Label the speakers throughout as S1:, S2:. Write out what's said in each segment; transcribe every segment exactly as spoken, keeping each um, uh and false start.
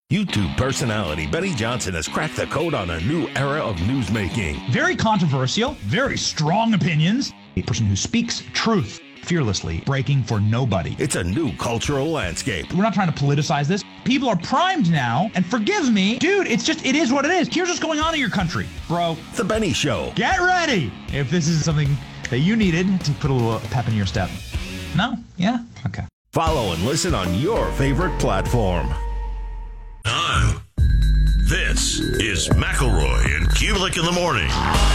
S1: YouTube personality Benny Johnson has cracked the code on a new era of newsmaking.
S2: Very controversial, very strong opinions. A person who speaks truth fearlessly, breaking for nobody.
S1: It's a new cultural landscape.
S2: We're not trying to politicize this. People are primed now, and forgive me, dude, it's just, it is what it is. Here's what's going on in your country, bro.
S1: The Benny Show.
S2: Get ready if this is something that you needed to put a little pep in your step. No? Yeah? Okay.
S1: Follow and listen on your favorite platform.
S3: On. This is McElroy and Kubelik in the morning.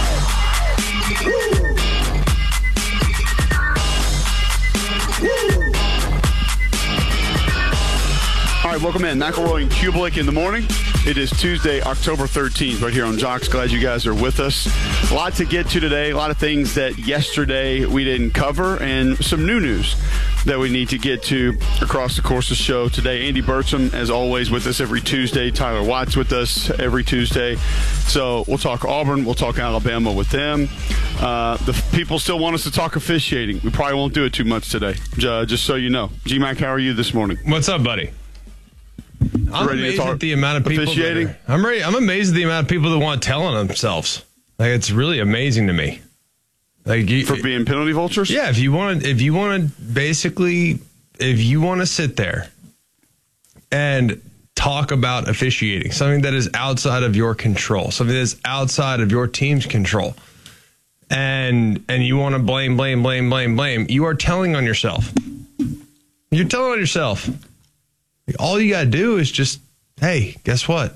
S4: All right, welcome in. McElroy and Kubelik in the morning. It is Tuesday, October thirteenth, right here on Jocks. Glad you guys are with us. A lot to get to today. A lot of things that yesterday we didn't cover, and some new news that we need to get to across the course of the show today. Andy Burcham, as always, with us every Tuesday. Tyler Watts with us every Tuesday. So we'll talk Auburn. We'll talk Alabama with them. Uh, the people still want us to talk officiating. We probably won't do it too much today, uh, just so you know. G-Mac, how are you this morning?
S5: What's up, buddy? I'm
S4: ready
S5: amazed
S4: to talk
S5: at the amount of people
S4: officiating?
S5: that are, I'm ready. I'm amazed at the amount of people that want telling themselves. Like, it's really amazing to me. Like you,
S4: For being penalty vultures?
S5: Yeah, if you want, if you want to basically, if you want to sit there and talk about officiating, something that is outside of your control, something that is outside of your team's control, and and you want to blame, blame, blame, blame, blame, you are telling on yourself. You're telling on yourself. All you got to do is just, hey, guess what?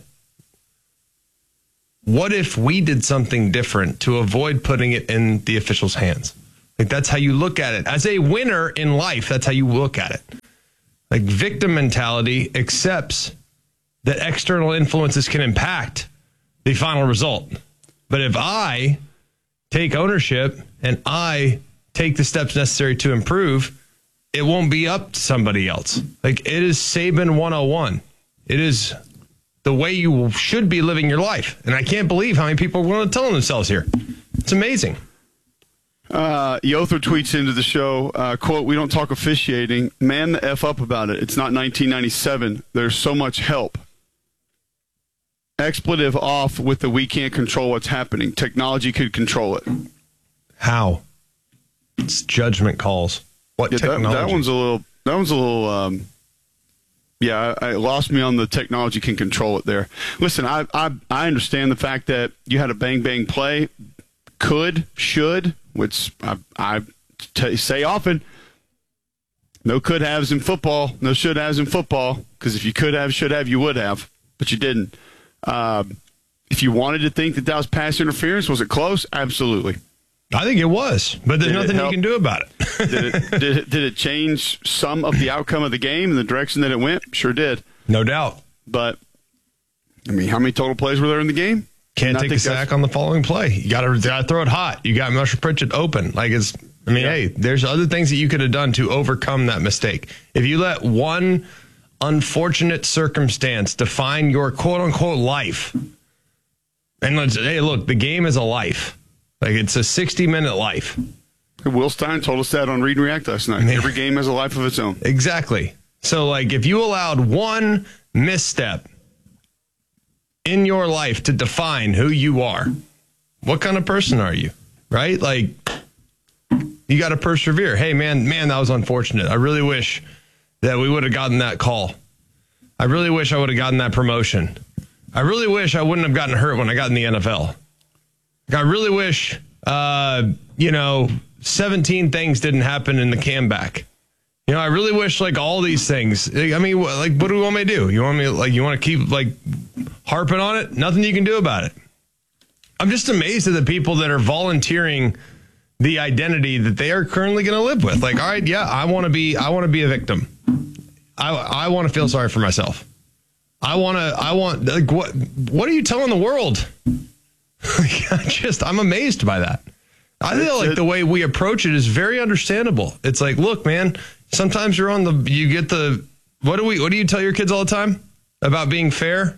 S5: What if we did something different to avoid putting it in the officials' hands? Like, that's how you look at it. As a winner in life, that's how you look at it. Like, victim mentality accepts that external influences can impact the final result. But if I take ownership and I take the steps necessary to improve, it won't be up to somebody else. Like, it is Saban one oh one. It is the way you should be living your life. And I can't believe how many people are willing to tell themselves here. It's amazing.
S4: Uh, Yother tweets into the show, uh, quote, "We don't talk officiating. Man the F up about it. It's not nineteen ninety-seven. There's so much help." Expletive off with the "we can't control what's happening. Technology could control it."
S5: How? It's judgment calls. What
S4: Yeah,
S5: technology?
S4: That, that one's a little, that one's a little, um, yeah, I, I lost me on the technology can control it there. Listen, I, I, I understand the fact that you had a bang, bang play. Could, should, which I, I t- say often, no could haves in football, no should haves in football, because if you could have, should have, you would have, but you didn't. Uh, if you wanted to think that that was pass interference, was it close? Absolutely.
S5: I think it was, but there's
S4: Did
S5: nothing you can do about it.
S4: did, it, did it. Did it change some of the outcome of the game in the direction that it went? Sure did.
S5: No doubt.
S4: But, I mean, how many total plays were there in the game?
S5: Can't take a sack on the following play. You got to throw it hot. You got Marshall Pritchett open. Like, it's, I mean, yeah. Hey, there's other things that you could have done to overcome that mistake. If you let one unfortunate circumstance define your quote unquote life, and let's, hey, look, the game is a life. Like, it's a sixty minute life.
S4: Will Stein told us that on Read and React last night. Man. Every game has a life of its own.
S5: Exactly. So, like, if you allowed one misstep in your life to define who you are, what kind of person are you? Right? Like, you got to persevere. Hey, man, man, that was unfortunate. I really wish that we would have gotten that call. I really wish I would have gotten that promotion. I really wish I wouldn't have gotten hurt when I got in the N F L. I really wish, uh, you know, seventeen things didn't happen in the comeback. You know, I really wish, like, all these things. I mean, like, what do we want me to do? You want me, like, you want to keep, like, harping on it? Nothing you can do about it. I'm just amazed at the people that are volunteering the identity that they are currently going to live with. Like, all right, yeah, I want to be, I want to be a victim. I, I want to feel sorry for myself. I want to, I want, like, what, what are you telling the world? I just, I'm amazed by that. I feel like the way we approach it is very understandable. It's like, look, man, sometimes you're on the, you get the, what do we, what do you tell your kids all the time about being fair?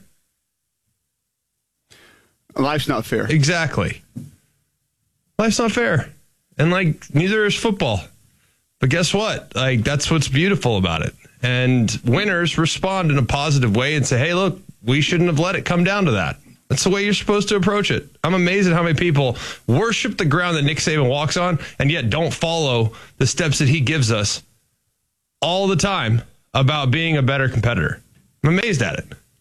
S4: Life's not fair.
S5: Exactly. Life's not fair. And, like, neither is football. But guess what? Like, that's what's beautiful about it. And winners respond in a positive way and say, hey, look, we shouldn't have let it come down to that. That's the way you're supposed to approach it. I'm amazed at how many people worship the ground that Nick Saban walks on and yet don't follow the steps that he gives us all the time about being a better competitor. I'm amazed at it.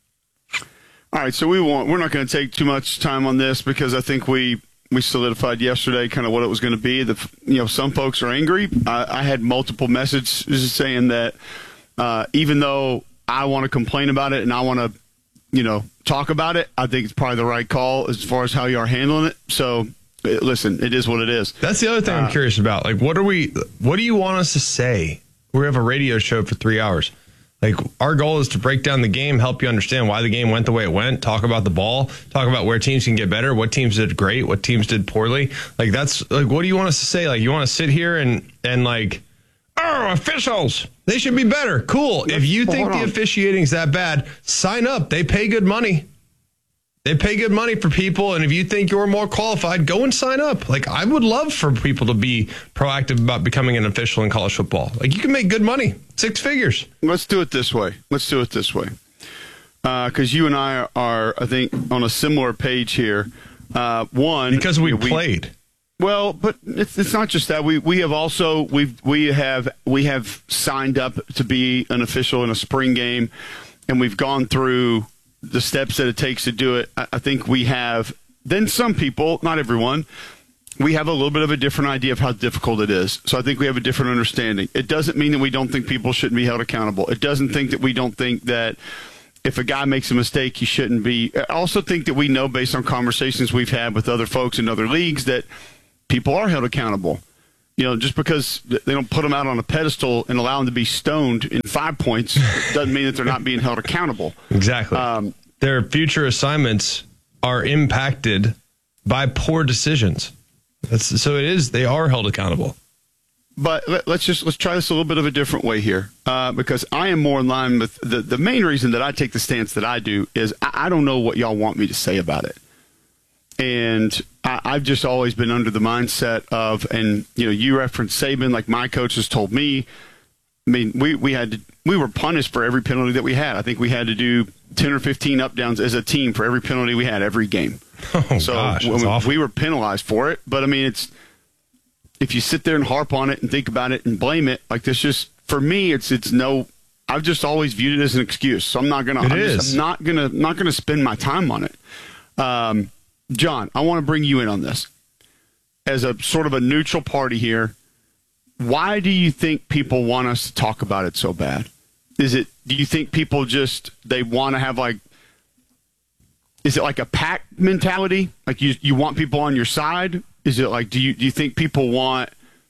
S4: All right, so we won't, we're not going to take too much time on this because I think we, we solidified yesterday kind of what it was going to be. The, you know, some folks are angry. I, I had multiple messages saying that uh, even though I want to complain about it and I want to, you know, talk about it, I think it's probably the right call as far as how you are handling it. So, listen, it is what it is.
S5: That's the other thing uh, I'm curious about. Like, what are we? What do you want us to say? We have a radio show for three hours. Like, our goal is to break down the game, help you understand why the game went the way it went, talk about the ball, talk about where teams can get better, what teams did great, what teams did poorly. Like, that's like, what do you want us to say? Like, you want to sit here and and like, oh, officials, they should be better. Cool. If you think the officiating's that bad, sign up. They pay good money. They pay good money for people, and if you think you're more qualified, go and sign up. Like, I would love for people to be proactive about becoming an official in college football. Like, you can make good money, six figures.
S4: Let's do it this way. Let's do it this way. Because uh, you and I are, are, I think, on a similar page here. Uh, one,
S5: because we,
S4: you know, we
S5: played.
S4: Well, but it's it's not just that. We we have also we've we have we have signed up to be an official in a spring game, and we've gone through the steps that it takes to do it. I think we have, then some people, not everyone, we have a little bit of a different idea of how difficult it is. So I think we have a different understanding. It doesn't mean that we don't think people shouldn't be held accountable. It doesn't think that we don't think that if a guy makes a mistake, he shouldn't be. I also think that we know, based on conversations we've had with other folks in other leagues, that people are held accountable. You know, just because they don't put them out on a pedestal and allow them to be stoned in five points doesn't mean that they're not being held accountable.
S5: Exactly.
S4: Um,
S5: Their future assignments are impacted by poor decisions. That's, so it is, they are held accountable.
S4: But let, let's just let's try this a little bit of a different way here, uh, because I am more in line with the, the main reason that I take the stance that I do is I, I don't know what y'all want me to say about it. And I, I've just always been under the mindset of, and you know, you referenced Saban, like my coaches told me. I mean, we, we had to, we were punished for every penalty that we had. I think we had to do ten or fifteen up downs as a team for every penalty we had every game.
S5: Oh,
S4: so
S5: gosh, that's
S4: we,
S5: awful.
S4: we were penalized for it. But I mean, it's if you sit there and harp on it and think about it and blame it, like this, just for me, it's it's no. I've just always viewed it as an excuse. So I'm not gonna.
S5: It
S4: I'm,
S5: is.
S4: just, I'm not gonna. Not gonna spend my time on it. Um, John, I want to bring you in on this as a sort of a neutral party here. Why do you think people want us to talk about it so bad? Is it, do you think people just, they want to have like, is it like a pack mentality? Like you, you want people on your side? Is it like, do you, do you think people want,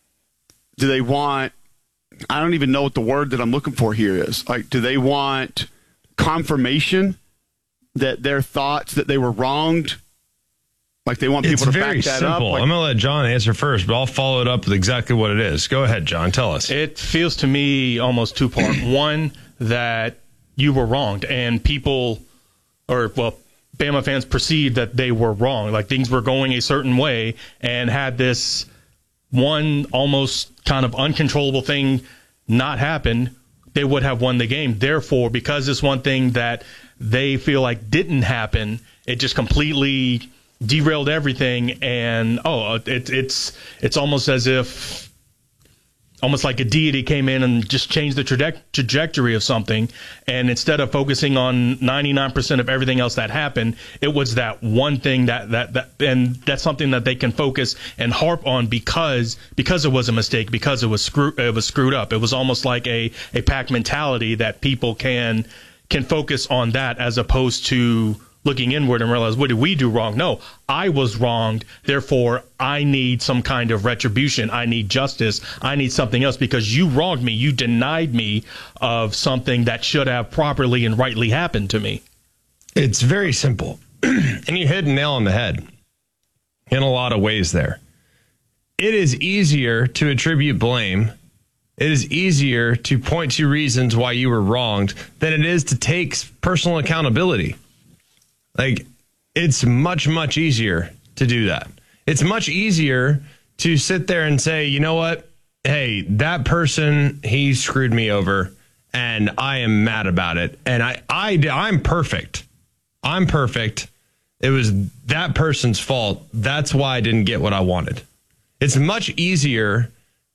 S4: do they want, I don't even know what the word that I'm looking for here is. Like, do they want confirmation that their thoughts that they were wronged? Like they want people
S5: it's
S4: to
S5: very
S4: back that
S5: simple.
S4: up. Like,
S5: I'm going to let John answer first, but I'll follow it up with exactly what it is. Go ahead, John. Tell us.
S6: It feels to me almost two part. One, that you were wronged, and people, or well, Bama fans perceived that they were wrong. Like things were going a certain way, and had this one almost kind of uncontrollable thing not happen, they would have won the game. Therefore, because this one thing that they feel like didn't happen, it just completely derailed everything. And oh, it, it's it's almost as if almost like a deity came in and just changed the traje- trajectory of something, and instead of focusing on ninety-nine percent of everything else that happened, it was that one thing that that that and that's something that they can focus and harp on because because it was a mistake, because it was screw it was screwed up. It was almost like a a pack mentality that people can can focus on that as opposed to looking inward and realize, what did we do wrong? No, I was wronged. Therefore, I need some kind of retribution. I need justice. I need something else because you wronged me. You denied me of something that should have properly and rightly happened to me.
S5: It's very simple. And you hit a nail on the head in a lot of ways there. It is easier to attribute blame. It is easier to point to reasons why you were wronged than it is to take personal accountability. Like, it's much, much easier to do that. It's much easier to sit there and say, you know what? Hey, that person, he screwed me over, and I am mad about it. And I, I, I'm perfect. I'm perfect. It was that person's fault. That's why I didn't get what I wanted. It's much easier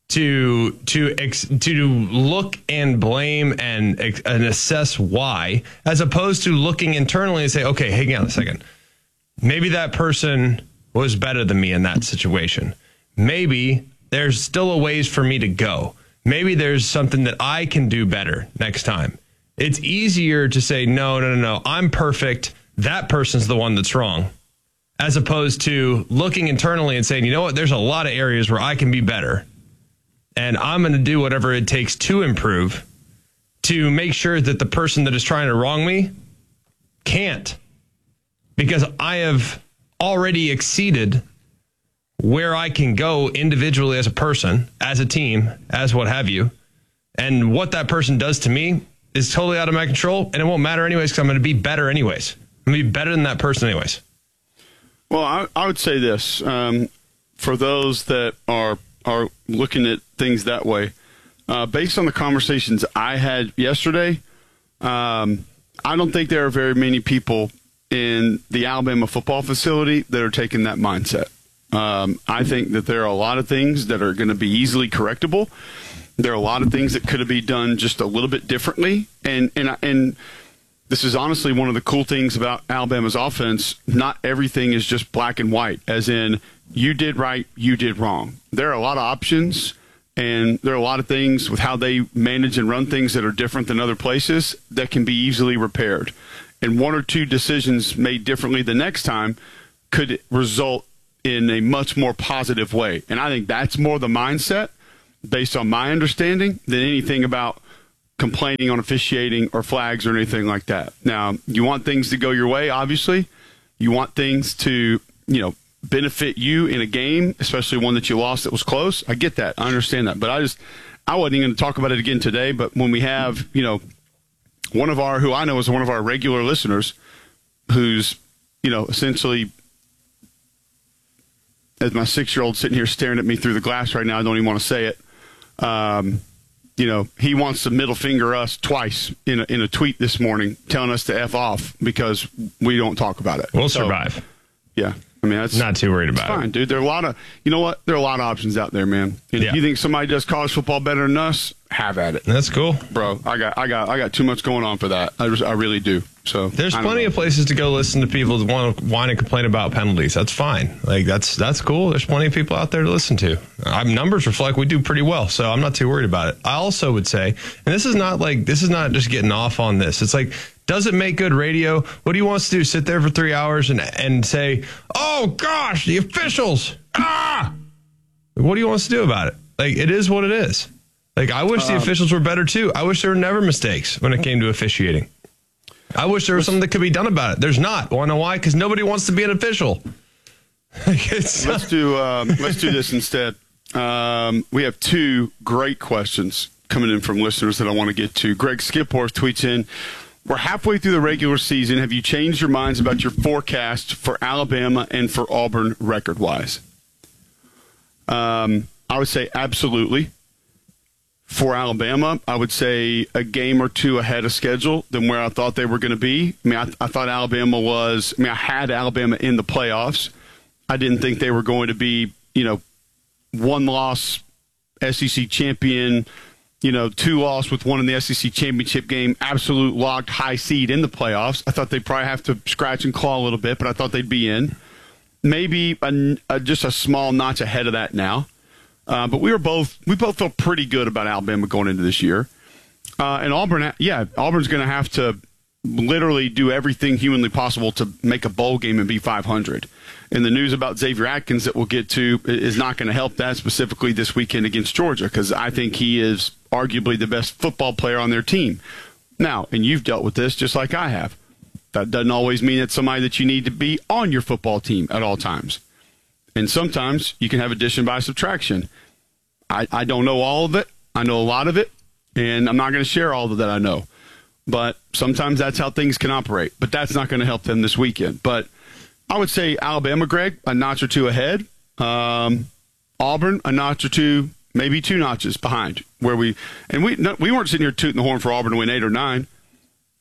S5: to to ex, to look and blame and and assess why, as opposed to looking internally and say, okay, hang on a second. Maybe that person was better than me in that situation. Maybe there's still a ways for me to go. Maybe there's something that I can do better next time. It's easier to say, no, no, no, no, I'm perfect. That person's the one that's wrong. As opposed to looking internally and saying, you know what, there's a lot of areas where I can be better. And I'm going to do whatever it takes to improve, to make sure that the person that is trying to wrong me can't. Because I have already exceeded where I can go individually as a person, as a team, as what have you. And what that person does to me is totally out of my control, and it won't matter anyways because I'm going to be better anyways. I'm going to be better than that person anyways.
S4: Well, I, I would say this. Um, for those that are are looking at things that way, uh, based on the conversations I had yesterday, um, I don't think there are very many people in the Alabama football facility that are taking that mindset. Um, I think that there are a lot of things that are going to be easily correctable. There are a lot of things that could have been done just a little bit differently. And, and, and this is honestly one of the cool things about Alabama's offense. Not everything is just black and white, as in you did right, you did wrong. There are a lot of options, and there are a lot of things with how they manage and run things that are different than other places that can be easily repaired. And one or two decisions made differently the next time could result in a much more positive way. And I think that's more the mindset, based on my understanding, than anything about complaining on officiating or flags or anything like that. Now, you want things to go your way, obviously. You want things to, you know, benefit you in a game, especially one that you lost that was close. I get that. I understand that. But I just, I wasn't even going to talk about it again today, but when we have, you know, one of our, who I know is one of our regular listeners, who's, you know, essentially, as my six-year-old sitting here staring at me through the glass right now, I don't even want to say it. Um, you know, he wants to middle finger us twice in a, in a tweet this morning, telling us to F off because we don't talk about it.
S5: We'll
S4: so,
S5: survive.
S4: Yeah. I mean, that's
S5: not too worried about
S4: fine,
S5: it.
S4: Dude. There are a lot of, you know what? There are a lot of options out there, man. And
S5: yeah.
S4: if you think somebody does college football better than us, have at it.
S5: That's cool,
S4: bro. I got, I got, I got too much going on for that. I, just, I really do. So
S5: there's plenty know. of places to go listen to people that want to whine and complain about penalties. That's fine. Like that's that's cool. There's plenty of people out there to listen to. Our numbers reflect we do pretty well, so I'm not too worried about it. I also would say, and this is not like this is not just getting off on this. It's like, does it make good radio? What do you want us to do? Sit there for three hours and and say, oh gosh, the officials. Ah, what do you want us to do about it? Like it is what it is. Like I wish um, the officials were better too. I wish there were never mistakes when it came to officiating. I wish there was something that could be done about it. There's not. Want to know why? Because nobody wants to be an official.
S4: let's do um, let's do this instead. Um, we have two great questions coming in from listeners that I want to get to. Greg Skipworth tweets in, we're halfway through the regular season. Have you changed your minds about your forecast for Alabama and for Auburn record-wise? Um, I would say absolutely. For Alabama, I would say a game or two ahead of schedule than where I thought they were going to be. I mean, I, I thought Alabama was – I mean, I had Alabama in the playoffs. I didn't think they were going to be, you know, one-loss S E C champion, you know, two-loss with one in the S E C championship game, absolute locked high seed in the playoffs. I thought they'd probably have to scratch and claw a little bit, but I thought they'd be in. Maybe a, a, just a small notch ahead of that now. Uh, but we were both we both felt pretty good about Alabama going into this year. Uh, and Auburn, yeah, Auburn's going to have to literally do everything humanly possible to make a bowl game and be five hundred. And the news about Xavier Atkins that we'll get to is not going to help that specifically this weekend against Georgia, because I think he is arguably the best football player on their team. Now, and you've dealt with this just like I have. That doesn't always mean it's somebody that you need to be on your football team at all times. And sometimes you can have addition by subtraction. I, I don't know all of it. I know a lot of it, and I'm not going to share all of that I know. But sometimes that's how things can operate. But that's not going to help them this weekend. But I would say Alabama, Greg, a notch or two ahead. Um, Auburn, a notch or two, maybe two notches behind. Where we and we no, we weren't sitting here tooting the horn for Auburn to win eight or nine.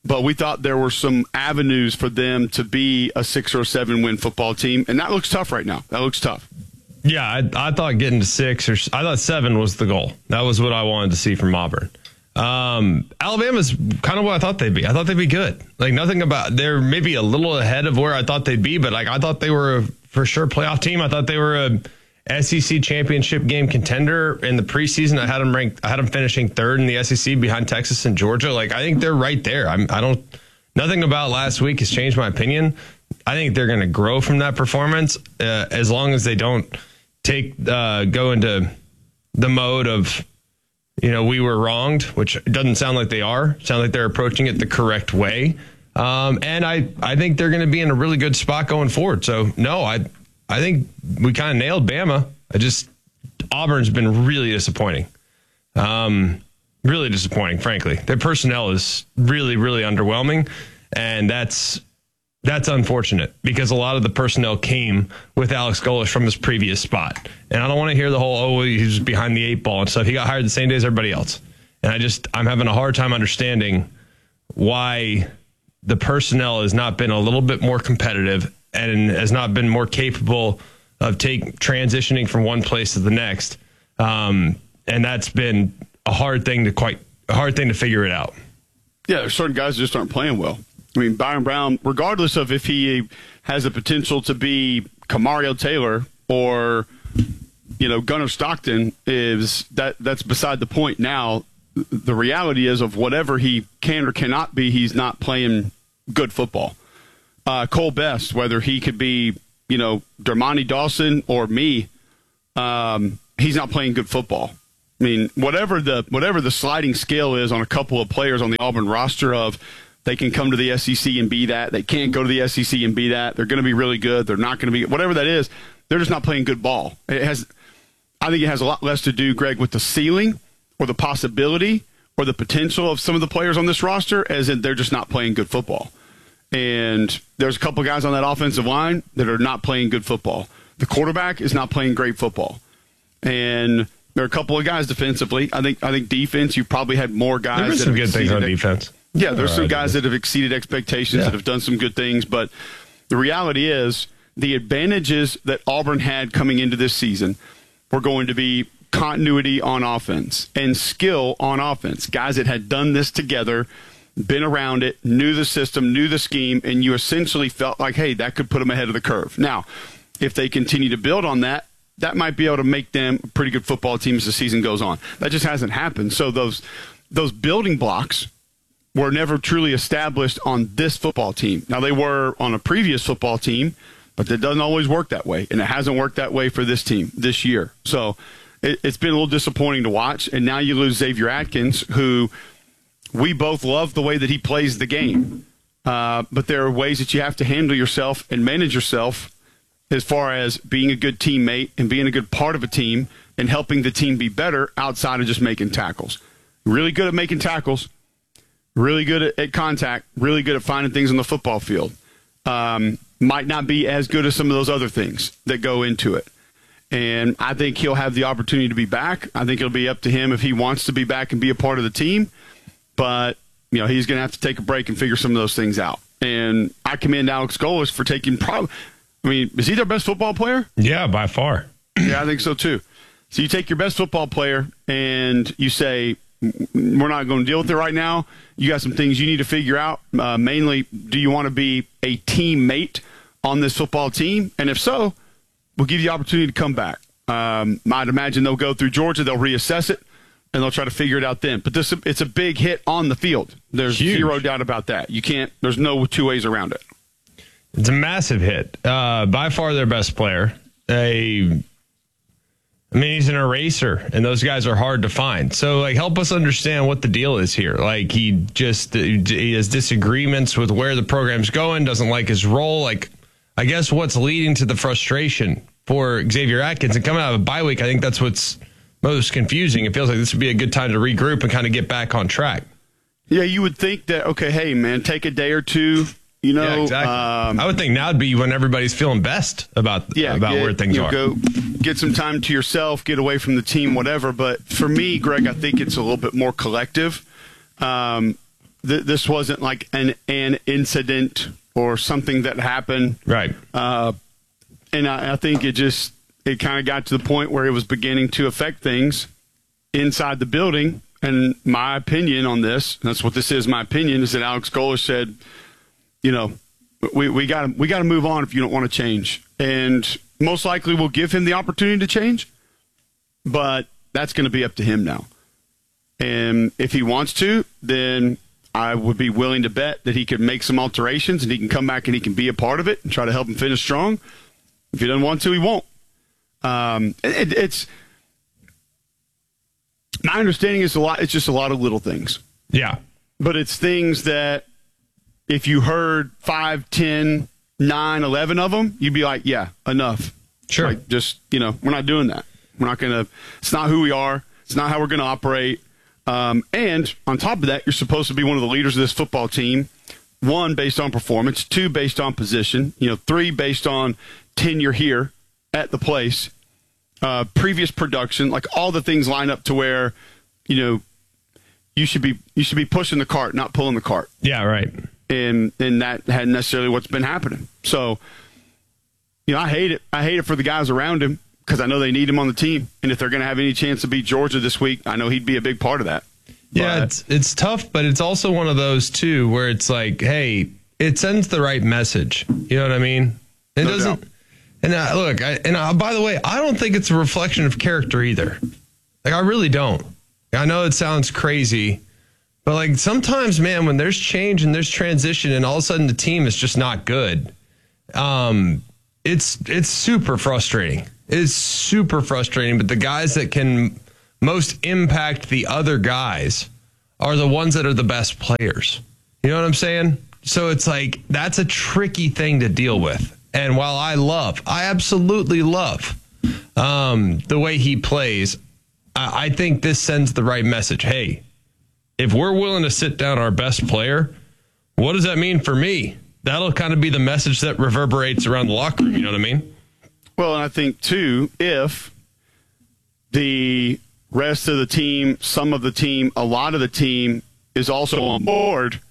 S4: but we thought there were some avenues for them to be a six or seven win football team, and that looks tough right now. That looks tough.
S5: Yeah, I, I thought getting to six or I thought seven was the goal. That was what I wanted to see from Auburn. Um, Alabama's kind of what I thought they'd be. I thought they'd be good. Like nothing about they're maybe a little ahead of where I thought they'd be, but like I thought they were a for sure playoff team. I thought they were a S E C championship game contender in the preseason. I had them ranked. I had them finishing third in the S E C behind Texas and Georgia. Like I think they're right there. I'm, I don't. Nothing about last week has changed my opinion. I think they're going to grow from that performance uh, as long as they don't take uh, go into the mode of, you know, we were wronged, which doesn't sound like they are. Sound like they're approaching it the correct way. Um, and I, I think they're going to be in a really good spot going forward. So, no, I I think we kind of nailed Bama. I just, Auburn's been really disappointing. Um, really disappointing, frankly. Their personnel is really, really underwhelming. And that's that's unfortunate because a lot of the personnel came with Alex Golesh from his previous spot. And I don't want to hear the whole, oh, he's behind the eight ball and stuff. He got hired the same day as everybody else. And I just, I'm having a hard time understanding why the personnel has not been a little bit more competitive and has not been more capable of take transitioning from one place to the next. Um, and that's been a hard thing to quite a hard thing to figure it out.
S4: Yeah, there's certain guys that just aren't playing well. I mean, Byron Brown, regardless of if he has the potential to be Kamario Taylor or, you know, Gunnar Stockton, is that that's beside the point now. The reality is of whatever he can or cannot be, he's not playing good football. Uh, Cole Best, whether he could be, you know, Dermontti Dawson or me, um, he's not playing good football. I mean, whatever the whatever the sliding scale is on a couple of players on the Auburn roster of they can come to the S E C and be that, they can't go to the S E C and be that, they're going to be really good, they're not going to be, whatever that is, they're just not playing good ball. It has, I think it has a lot less to do, Greg, with the ceiling or the possibility or the potential of some of the players on this roster, as in they're just not playing good football. And there's a couple guys on that offensive line that are not playing good football. The quarterback is not playing great football. And there are a couple of guys defensively. I think I think defense, you probably had more guys.
S5: There were some good things on defense.
S4: Yeah, there's some guys that have exceeded expectations,
S5: Yeah.
S4: that have done some good things. But the reality is the advantages that Auburn had coming into this season were going to be continuity on offense and skill on offense. Guys that had done this together, been around it, knew the system, knew the scheme, and you essentially felt like, hey, that could put them ahead of the curve. Now, if they continue to build on that, that might be able to make them a pretty good football team as the season goes on. That just hasn't happened. So those those building blocks were never truly established on this football team. Now, they were on a previous football team, but it doesn't always work that way, and it hasn't worked that way for this team this year. So it, it's been a little disappointing to watch, and now you lose Xavier Atkins, who we both love the way that he plays the game. Uh, but there are ways that you have to handle yourself and manage yourself as far as being a good teammate and being a good part of a team and helping the team be better outside of just making tackles. Really good at making tackles. Really good at, at contact, really good at finding things on the football field. Um, might not be as good as some of those other things that go into it. And I think he'll have the opportunity to be back. I think it'll be up to him if he wants to be back and be a part of the team. But, you know, he's going to have to take a break and figure some of those things out. And I commend Alex Golesh for taking probably, I mean, is he their best football player?
S5: Yeah, by far.
S4: Yeah, I think so too. So you take your best football player and you say, we're not going to deal with it right now. You got some things you need to figure out. Uh, mainly, do you want to be a teammate on this football team? And if so, we'll give you the opportunity to come back. Um, I'd imagine they'll go through Georgia, they'll reassess it, and they'll try to figure it out then. But this it's a big hit on the field. There's
S5: Huge.
S4: Zero doubt about that. You can't. There's no two ways around it.
S5: It's a massive hit. Uh, by far their best player. A I mean, he's an eraser, and those guys are hard to find. So, like, help us understand what the deal is here. Like, he just he has disagreements with where the program's going, doesn't like his role. Like, I guess what's leading to the frustration for Xavier Atkins, and coming out of a bye week, I think that's what's most confusing. It feels like this would be a good time to regroup and kind of get back on track.
S4: Yeah, you would think that, okay, hey, man, take a day or two. You know,
S5: yeah, exactly.
S4: um,
S5: I would think now would be when everybody's feeling best about
S4: yeah,
S5: about
S4: get,
S5: where things
S4: you know,
S5: are.
S4: Go get some time to yourself, get away from the team, whatever. But for me, Greg, I think it's a little bit more collective. Um, th- this wasn't like an an incident or something that happened.
S5: Right.
S4: Uh, and I, I think it just it kind of got to the point where it was beginning to affect things inside the building. And my opinion on this, that's what this is, my opinion, is that Alex Golesh said, you know, we we got we got to move on if you don't want to change. And most likely we'll give him the opportunity to change, but that's going to be up to him now. And if he wants to, then I would be willing to bet that he could make some alterations and he can come back and he can be a part of it and try to help him finish strong. If he doesn't want to, he won't. Um, it, it's my understanding is a lot. It's just a lot of little things.
S5: Yeah.
S4: But it's things that if you heard five, ten, nine, eleven of them, you'd be like, yeah, enough.
S5: Sure.
S4: Like, just, you know, we're not doing that. We're not going to, it's not who we are. It's not how we're going to operate. Um, and on top of that, you're supposed to be one of the leaders of this football team. One, based on performance. Two, based on position. You know, three, based on tenure here at the place. Uh, previous production, like all the things line up to where, you know, you should be you should be pushing the cart, not pulling the cart.
S5: Yeah, right.
S4: And and that hadn't necessarily what's been happening. So, you know, I hate it. I hate it for the guys around him because I know they need him on the team. And if they're going to have any chance to beat Georgia this week, I know he'd be a big part of that.
S5: Yeah,
S4: but,
S5: it's it's tough, but it's also one of those too where it's like, hey, it sends the right message. You know what I mean? It
S4: no
S5: doesn't.
S4: doubt.
S5: And uh, look, I, and uh, by the way, I don't think it's a reflection of character either. Like, I really don't. I know it sounds crazy, but like sometimes, man, when there's change and there's transition, and all of a sudden the team is just not good, um, it's it's super frustrating. It's super frustrating. But the guys that can most impact the other guys are the ones that are the best players. You know what I'm saying? So it's like that's a tricky thing to deal with. And while I love, I absolutely love um, the way he plays, I, I think this sends the right message. Hey, if we're willing to sit down our best player, what does that mean for me? That'll kind of be the message that reverberates around the locker room. You know what I mean?
S4: Well, and I think, too, if the rest of the team, some of the team, a lot of the team is also on board,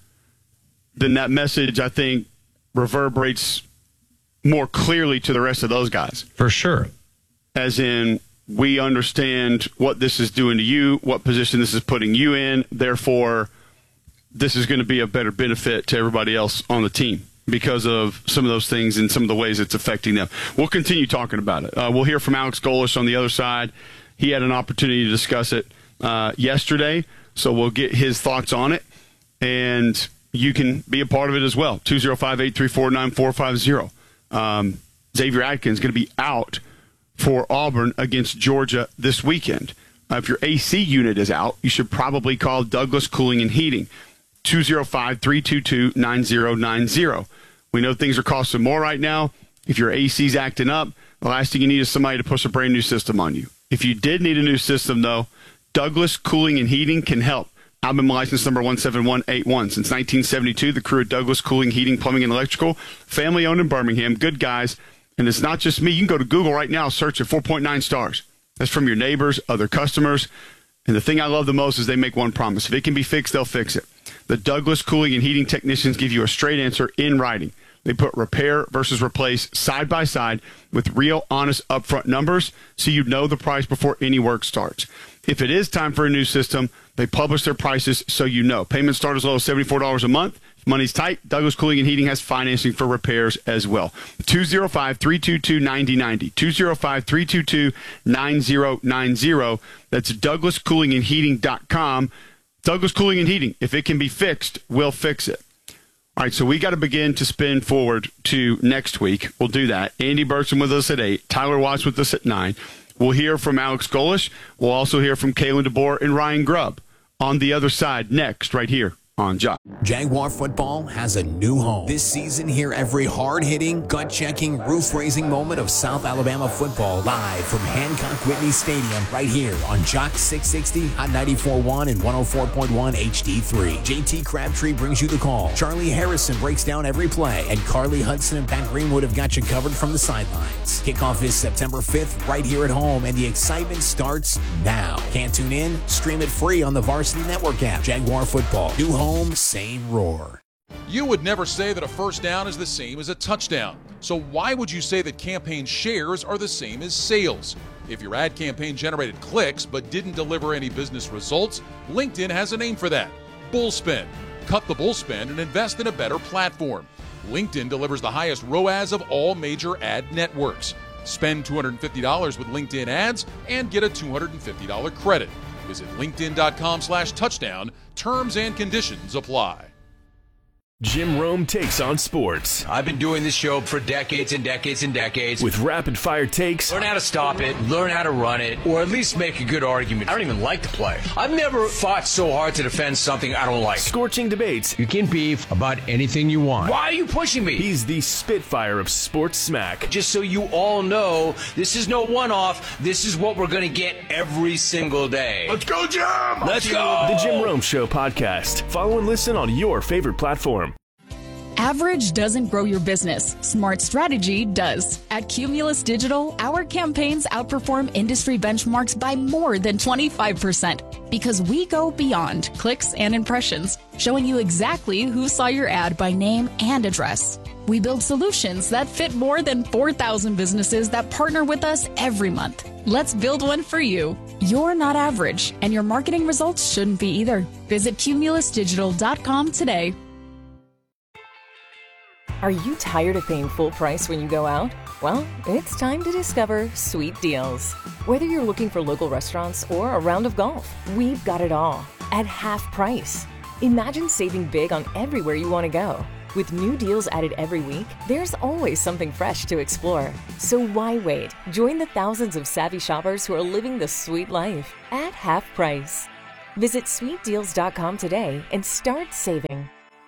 S4: then that message, I think, reverberates more clearly to the rest of those guys.
S5: For sure.
S4: As in, we understand what this is doing to you, what position this is putting you in. Therefore, this is going to be a better benefit to everybody else on the team because of some of those things and some of the ways it's affecting them. We'll continue talking about it. Uh, we'll hear from Alex Golesh on the other side. He had an opportunity to discuss it uh, yesterday, so we'll get his thoughts on it. And you can be a part of it as well. two oh five, eight three four, nine four five zero. Um, Xavier Atkins is going to be out for Auburn against Georgia this weekend. Uh, if your A C unit is out, you should probably call Douglas Cooling and Heating, two oh five, three two two, nine oh nine oh. We know things are costing more right now. If your A C's acting up, the last thing you need is somebody to push a brand new system on you. If you did need a new system, though, Douglas Cooling and Heating can help. Album license number one seven one eight one. Since nineteen seventy-two, the crew at Douglas Cooling, Heating, Plumbing, and Electrical, family-owned in Birmingham, good guys. And it's not just me. You can go to Google right now, search at four point nine stars. That's from your neighbors, other customers. And the thing I love the most is they make one promise. If it can be fixed, they'll fix it. The Douglas Cooling and Heating technicians give you a straight answer in writing. They put repair versus replace side by side with real, honest, upfront numbers so you know the price before any work starts. If it is time for a new system, they publish their prices so you know. Payments start as low as seventy-four dollars a month. If money's tight, Douglas Cooling and Heating has financing for repairs as well. two oh five, three two two, nine oh nine oh. two oh five, three two two, nine oh nine oh. That's Douglas Cooling and Heating dot com. Douglas Cooling and Heating. If it can be fixed, we'll fix it. All right, so we got to begin to spin forward to next week. We'll do that. Andy Burson with us at eight. Tyler Watts with us at nine. We'll hear from Alex Golesh. We'll also hear from Kalen DeBoer and Ryan Grubb on the other side next, right here on Jock.
S7: Jaguar football has a new home. This season, hear every hard-hitting, gut-checking, roof-raising moment of South Alabama football live from Hancock Whitney Stadium right here on Jock six sixty, Hot ninety-four point one, and one oh four point one H D three. J T Crabtree brings you the call. Charlie Harrison breaks down every play, and Carly Hudson and Pat Greenwood have got you covered from the sidelines. Kickoff is September fifth right here at home, and the excitement starts now. Can't tune in? Stream it free on the Varsity Network app. Jaguar football, new home home, same roar.
S8: You would never say that a first down is the same as a touchdown. So why would you say that campaign shares are the same as sales? If your ad campaign generated clicks but didn't deliver any business results, LinkedIn has a name for that: bullspend. Cut the bullspend and invest in a better platform. LinkedIn delivers the highest R O A S of all major ad networks. Spend two hundred fifty dollars with LinkedIn ads and get a two hundred fifty dollars credit. Visit linkedin.com slash touchdown. Terms and conditions apply.
S9: Jim Rome takes on sports.
S10: I've been doing this show for decades and decades and decades.
S9: With rapid-fire takes.
S10: Learn how to stop it, learn how to run it, or at least make a good argument. I don't even like the play. I've never fought so hard to defend something I don't like.
S9: Scorching debates.
S10: You can beef about anything you want. Why are you pushing me?
S9: He's the Spitfire of sports smack.
S10: Just so you all know, this is no one-off. This is what we're going to get every single day.
S3: Let's go, Jim!
S10: Let's go!
S9: The Jim Rome Show podcast. Follow and listen on your favorite platform.
S11: Average doesn't grow your business. Smart strategy does. At Cumulus Digital, our campaigns outperform industry benchmarks by more than twenty-five percent because we go beyond clicks and impressions, showing you exactly who saw your ad by name and address. We build solutions that fit more than four thousand businesses that partner with us every month. Let's build one for you. You're not average, and your marketing results shouldn't be either. Visit cumulus digital dot com today.
S12: Are you tired of paying full price when you go out? Well, it's time to discover Sweet Deals. Whether you're looking for local restaurants or a round of golf, we've got it all at half price. Imagine saving big on everywhere you want to go. With new deals added every week, there's always something fresh to explore. So why wait? Join the thousands of savvy shoppers who are living the sweet life at half price. Visit sweet deals dot com today and start saving.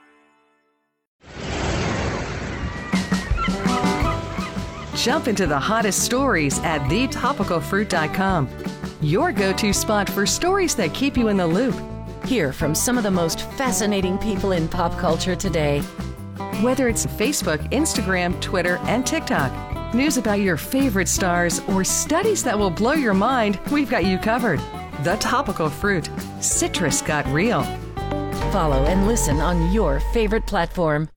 S13: Jump into the hottest stories at the topical fruit dot com. Your go-to spot for stories that keep you in the loop.
S14: Hear from some of the most fascinating people in pop culture today.
S13: Whether it's Facebook, Instagram, Twitter, and TikTok, news about your favorite stars, or studies that will blow your mind, we've got you covered. The Topical Fruit. Citrus got real.
S14: Follow and listen on your favorite platform.